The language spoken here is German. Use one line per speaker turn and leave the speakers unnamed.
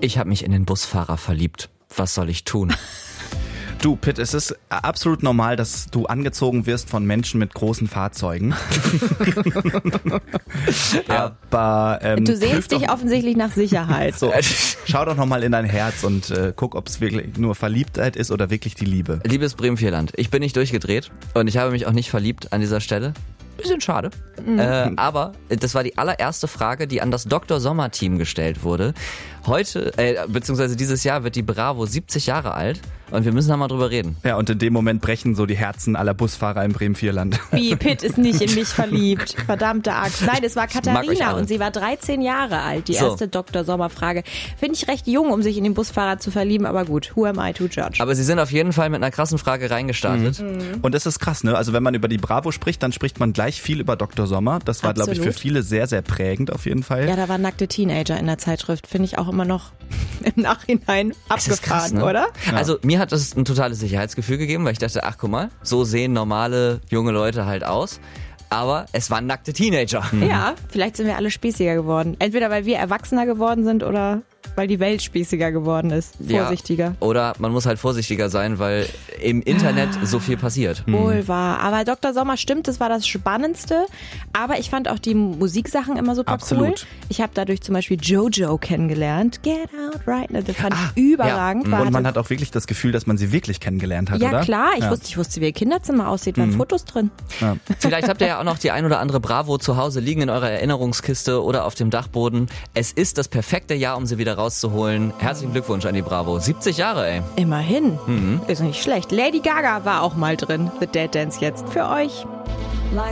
Ich habe mich in den Busfahrer verliebt. Was soll ich tun?
Du, Pitt, es ist absolut normal, dass du angezogen wirst von Menschen mit großen Fahrzeugen.
Ja.
Aber
Du sehnst dich offensichtlich nach Sicherheit.
so, schau doch nochmal in dein Herz und guck, ob es wirklich nur Verliebtheit ist oder wirklich die Liebe.
Liebes Bremen-Vierland, ich bin nicht durchgedreht und ich habe mich auch nicht verliebt an dieser Stelle. Bisschen schade. Aber das war die allererste Frage, die an das Dr. Sommer-Team gestellt wurde. Heute, beziehungsweise dieses Jahr wird die Bravo 70 Jahre alt und wir müssen da mal drüber reden.
Ja, und in dem Moment brechen so die Herzen aller Busfahrer im Bremen-Vierland.
Wie, Pitt ist nicht in mich verliebt. Verdammte Axt. Nein, es war
mag euch
Katharina
alle.
und sie war 13 Jahre alt. Die
So.
erste Dr. Sommer-Frage. Finde ich recht jung, um sich in den Busfahrer zu verlieben, aber gut. Who am I to judge?
Aber sie sind auf jeden Fall mit einer krassen Frage reingestartet.
Und das ist krass, ne? Also wenn man über die Bravo spricht, dann spricht man gleich viel über Dr. Sommer. Das war, glaube ich, für
Absolut.
viele sehr, sehr prägend auf jeden Fall.
Ja, da waren nackte Teenager in der Zeitschrift. Finde ich auch immer noch im Nachhinein
Es ist krass,
abgefahren,
ne?
oder?
Also mir hat das ein totales Sicherheitsgefühl gegeben, weil ich dachte, ach guck mal, so sehen normale junge Leute halt aus. Aber es waren nackte Teenager.
Ja, vielleicht sind wir alle spießiger geworden. Entweder weil wir erwachsener geworden sind oder weil die Welt spießiger geworden ist. Vorsichtiger.
Ja, oder man muss halt vorsichtiger sein, weil im Internet so viel passiert.
Wohl wahr. Aber Dr. Sommer stimmt, das war das Spannendste. Aber ich fand auch die Musiksachen immer super
Absolut.
cool. Ich habe dadurch zum Beispiel Jojo kennengelernt. Get out right now. Das fand ich überragend.
Ja.
War-
Und man hat auch wirklich das Gefühl, dass man sie wirklich kennengelernt hat,
ja,
oder?
klar. Ich wusste, wie ihr Kinderzimmer aussieht. Waren Fotos drin.
Vielleicht habt ihr ja auch noch die ein oder andere Bravo zu Hause liegen in eurer Erinnerungskiste oder auf dem Dachboden. Es ist das perfekte Jahr, um sie wieder rauszuholen. Herzlichen Glückwunsch an die Bravo. 70 Jahre, ey.
Immerhin. Ist nicht schlecht. Lady Gaga war auch mal drin. The Dead Dance jetzt für euch.